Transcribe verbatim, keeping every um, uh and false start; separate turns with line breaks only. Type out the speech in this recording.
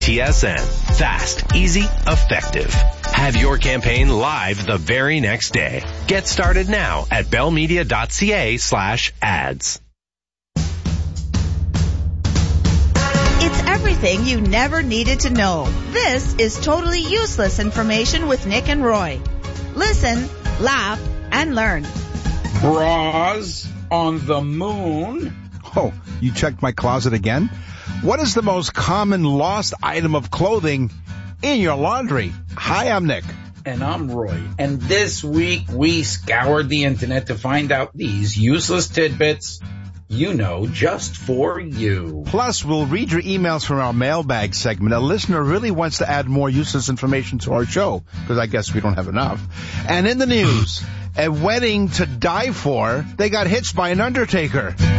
T S N. Fast, easy, effective. Have your campaign live the very next day. Get started now at bellmedia.ca slash ads.
It's everything you never needed to know. This is Totally Useless Information with Nick and Roy. Listen, laugh, and learn.
Bras on the moon.
Oh, you checked my closet again? What is the most common lost item of clothing in your laundry? Hi, I'm Nick.
And I'm Roy. And this week we scoured the internet to find out these useless tidbits you know just for you.
Plus, we'll read your emails from our mailbag segment. A listener really wants to add more useless information to our show, because I guess we don't have enough. And in the news, a wedding to die for, they got hitched by an undertaker.